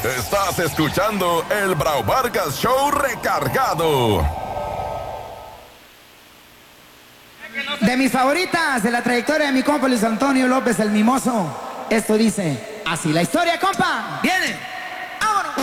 Estás escuchando el Brau Vargas Show recargado. De mis favoritas de la trayectoria de mi compa Luis Antonio López el Mimoso. Esto dice así la historia, compa. Viene.